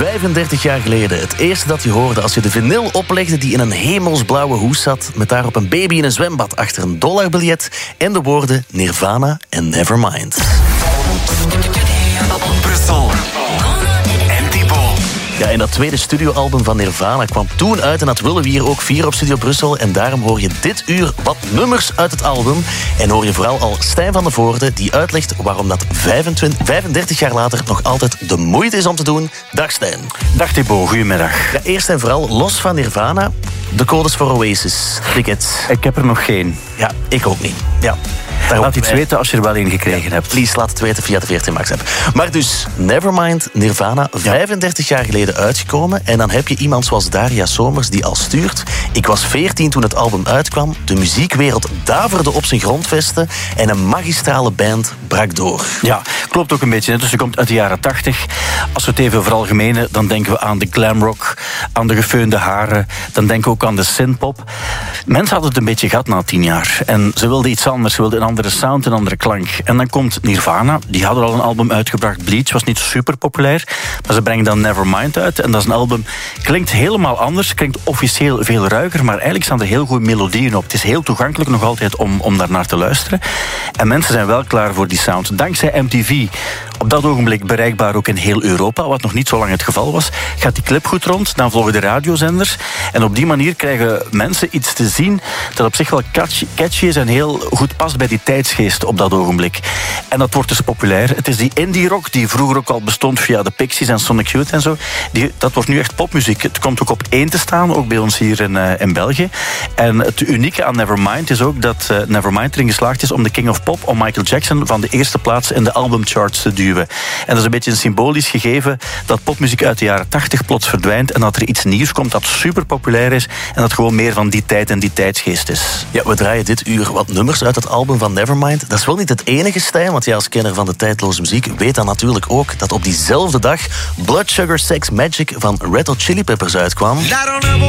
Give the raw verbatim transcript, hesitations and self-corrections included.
vijfendertig jaar geleden. Het eerste dat je hoorde als je de vinyl oplegde die in een hemelsblauwe hoes zat, met daarop een baby in een zwembad achter een dollarbiljet en de woorden Nirvana en Nevermind. Brussel. En Thibaut. Ja, en dat tweede studioalbum van Nirvana kwam toen uit en dat willen we hier ook vieren op Studio Brussel. En daarom hoor je dit uur wat nummers uit het album. En hoor je vooral al Stijn van de Voorde die uitlegt waarom dat vijfentwintig, vijfendertig jaar later nog altijd de moeite is om te doen. Dag Stijn. Dag Thibaut, goedemiddag. Ja, eerst en vooral, los van Nirvana, de codes voor Oasis. Tickets. Ik heb er nog geen. Ja, ik ook niet. Ja. Laat iets weten als je er wel een gekregen hebt. Please, laat het weten via de V R T Max app. Maar dus, Nevermind, Nirvana, vijfendertig jaar geleden uitgekomen. En dan heb je iemand zoals Daria Somers die al stuurt. Ik was veertien toen het album uitkwam. De muziekwereld daverde op zijn grondvesten. En een magistrale band brak door. Ja, klopt ook een beetje. Dus je komt uit de jaren tachtig. Als we het even veralgemenen, dan denken we aan de glamrock, aan de gefeunde haren. Dan denken we ook aan de synthpop. Mensen hadden het een beetje gehad na tien jaar. En ze wilden iets anders. Ze wilden een andere sound, een andere klank. En dan komt Nirvana. Die hadden al een album uitgebracht. Bleach was niet super populair. Maar ze brengen dan Nevermind uit. En dat is een album, klinkt helemaal anders. Klinkt officieel veel ruiger. Maar eigenlijk staan er heel goede melodieën op. Het is heel toegankelijk nog altijd om, om daarnaar te luisteren. En mensen zijn wel klaar voor die sound. Dankzij M T V, op dat ogenblik bereikbaar ook in heel Europa, wat nog niet zo lang het geval was, gaat die clip goed rond. Dan volgen de radiozenders. En op die manier krijgen mensen iets te zien dat op zich wel catchy, catchy is en heel goed past bij die tijdsgeest op dat ogenblik. En dat wordt dus populair. Het is die indie rock die vroeger ook al bestond via de Pixies en Sonic Youth en zo. Die, dat wordt nu echt popmuziek. Het komt ook op één te staan, ook bij ons hier in, uh, in België. En het unieke aan Nevermind is ook dat uh, Nevermind erin geslaagd is om de King of Pop, om Michael Jackson, van de eerste plaats in de albumcharts te duwen. En dat is een beetje een symbolisch gegeven dat popmuziek uit de jaren tachtig plots verdwijnt en dat er iets nieuws komt dat super populair is en dat gewoon meer van die tijd en die tijdsgeest is. Ja, we draaien dit uur wat nummers uit het album van Nevermind. Dat is wel niet het enige, Stijn, want jij als kenner van de tijdloze muziek weet dan natuurlijk ook dat op diezelfde dag Blood Sugar Sex Magic van Red Hot Chili Peppers uitkwam.